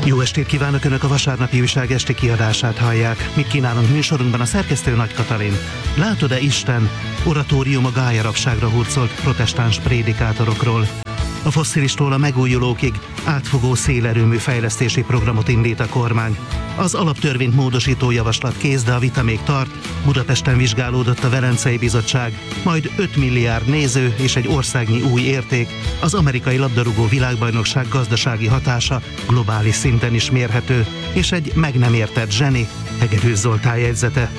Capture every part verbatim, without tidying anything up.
Jó estét kívánok! Önök a vasárnapi újság esti kiadását hallják. Mit kínálunk műsorunkban a szerkesztő Nagy Katalin. Látod-e Isten? Oratórium a gályarabságra hurcolt protestáns prédikátorokról. A fosszilistól a megújulókig átfogó szélerőmű fejlesztési programot indít a kormány. Az alaptörvényt módosító javaslat kész, de a vita még tart. Budapesten vizsgálódott a Velencei Bizottság, majd öt milliárd néző és egy országnyi új érték. Az amerikai labdarúgó világbajnokság gazdasági hatása globális szinten is mérhető, és egy meg nem értett zseni, Hegedűs Zoltán jegyzete.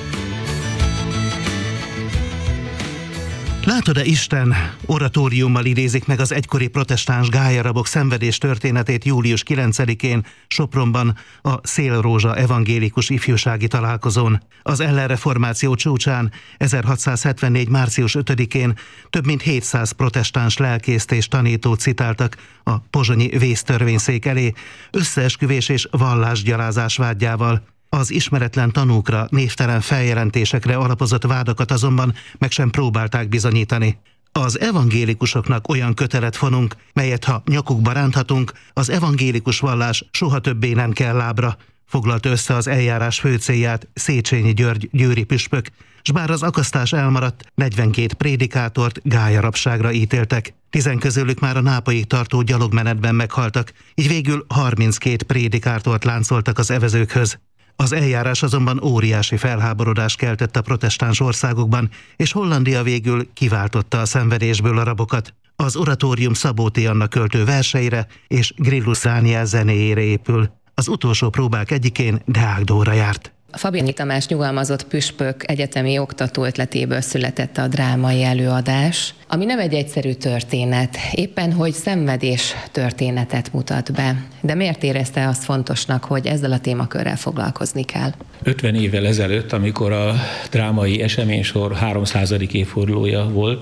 Látod-e Isten? Oratóriummal idézik meg az egykori protestáns gályarabok szenvedés történetét július kilencedikén Sopronban a Szélrózsa evangélikus ifjúsági találkozón. Az ellenreformáció csúcsán ezerhatszázhetvennégy március ötödikén több mint hétszáz protestáns lelkészt és tanítót citáltak a pozsonyi vésztörvényszék elé összeesküvés és vallásgyalázás vádjával. Az ismeretlen tanúkra, névtelen feljelentésekre alapozott vádakat azonban meg sem próbálták bizonyítani. Az evangélikusoknak olyan kötelet fonunk, melyet ha nyakukba ránthatunk, az evangélikus vallás soha többé nem kell lábra, foglalta össze az eljárás fő célját Széchenyi György győri püspök, s bár az akasztás elmaradt, negyvenkét prédikátort gályarabságra ítéltek. Tizen közülük már a Nápolyig tartó gyalogmenetben meghaltak, így végül harminckét prédikátort láncoltak az evezőkhöz. Az eljárás azonban óriási felháborodást keltett a protestáns országokban, és Hollandia végül kiváltotta a szenvedésből a rabokat. Az oratórium Szabó T. Anna költő verseire és Grillus Dániel zenéjére épül. Az utolsó próbák egyikén Deák Dóra járt. Fabiani Tamás nyugalmazott püspök egyetemi oktató ötletéből született a drámai előadás, ami nem egy egyszerű történet, éppen hogy szenvedés történetet mutat be. De miért érezte azt fontosnak, hogy ezzel a témakörrel foglalkozni kell? ötven évvel ezelőtt, amikor a drámai eseménysor háromszázadik évfordulója volt,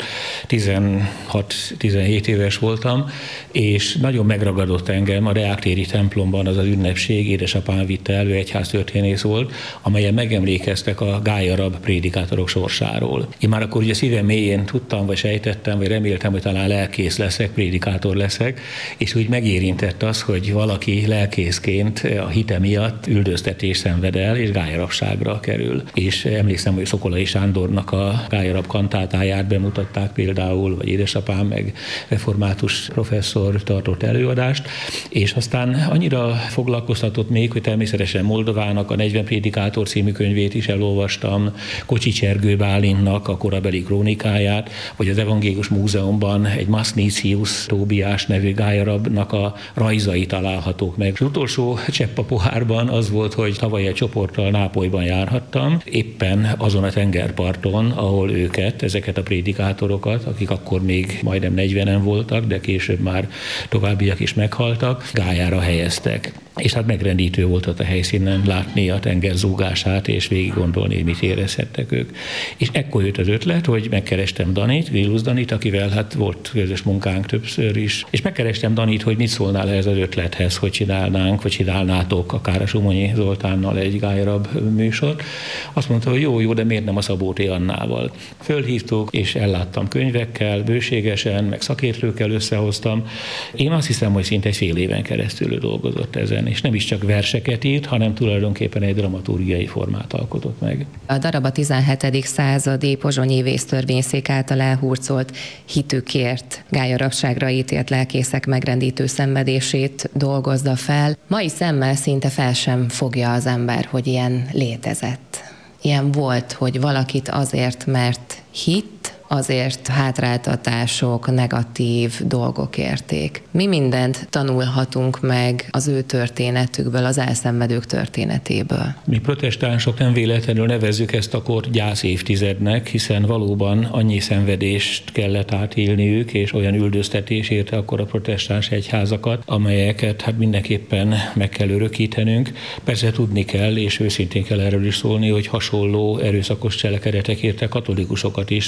tizenhat-tizenhét éves voltam, és nagyon megragadott engem a Deák-téri templomban az az ünnepség, édesapám vitte elő, egyháztörténész volt, amelyen megemlékeztek a gályarab prédikátorok sorsáról. Én már akkor ugye szívem mélyén tudtam, vagy sejtettem, vagy reméltem, hogy talán lelkész leszek, prédikátor leszek, és úgy megérintett az, hogy valaki lelkészként a hite miatt üldöztetés szenved el, és gályarabságra kerül. És emlékszem, hogy Szokolai Sándornak a gályarab kantátáját bemutatták például, vagy édesapám meg református professzor tartott előadást, és aztán annyira foglalkoztatott még, hogy természetesen Moldovának a negyven prédikátor című könyvét is elolvastam, Kocsics Ergő Bálintnak a korabeli krónikáját, vagy az Evangélikus Múzeumban egy Masnicius Tóbiás nevű gályarabnak a rajzai találhatók meg. Az utolsó csepp a pohárban az volt, hogy tavaly egy csoporttal Nápolyban járhattam, éppen azon a tengerparton, ahol őket, ezeket a prédikátorokat, akik akkor még majdnem negyvenen voltak, de később már továbbiak is meghaltak, gályára helyeztek. És hát megrendítő volt ott a helyszínen látni a tenger zúgását, és végig gondolni, hogy mit érezhettek ők. És ekkor jött az ötlet, hogy megkerestem Danit, Grillus Danit, akivel hát volt közös munkánk többször is, és megkerestem Danit, hogy mit szólnál ez az ötlethez, hogy csinálnánk, vagy csinálnátok akár a Somonyi Zoltánnal egy gályarab műsort. Azt mondta, hogy jó, jó, de miért nem a Szabó T. Annával. Fölhívtuk, és elláttam könyvekkel, bőségesen, meg szakértőkkel összehoztam. Én azt hiszem, hogy szinte egy fél éven keresztül dolgozott ezen, és nem is csak verseket írt, hanem tulajdonképpen egy dramaturgiai formát alkotott meg. A darab a tizenhetedik századi pozsonyi vésztörvényszék által elhurcolt hitükért, gályarabságra ítélt lelkészek megrendítő szenvedését dolgozza fel. Mai szemmel szinte fel sem fogja az ember, hogy ilyen létezett. Ilyen volt, hogy valakit azért, mert hit, azért hátráltatások, negatív dolgok érték. Mi mindent tanulhatunk meg az ő történetükből, az elszenvedők történetéből? Mi protestánsok nem véletlenül nevezzük ezt a kort gyász évtizednek, hiszen valóban annyi szenvedést kellett átélniük, és olyan üldöztetés érte akkor a protestáns egyházakat, amelyeket hát mindenképpen meg kell örökítenünk. Persze tudni kell, és őszintén kell erről is szólni, hogy hasonló erőszakos cselekedetek érte katolikusokat is protestáns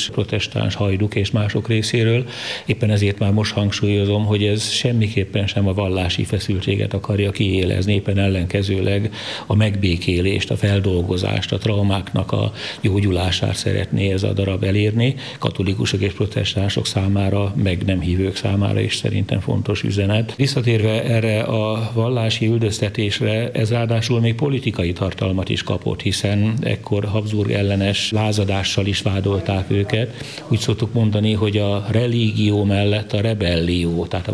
protestáns hajduk és mások részéről. Éppen ezért már most hangsúlyozom, hogy ez semmiképpen sem a vallási feszültséget akarja kiélezni, éppen ellenkezőleg a megbékélést, a feldolgozást, a traumáknak a gyógyulását szeretné ez a darab elérni. Katolikusok és protestánsok számára, meg nem hívők számára is szerintem fontos üzenet. Visszatérve erre a vallási üldöztetésre, ez ráadásul még politikai tartalmat is kapott, hiszen ekkor Habsburg ellenes lázadással is vádolták őket. Úgy szoktuk mondani, hogy a religió mellett a rebellió, tehát a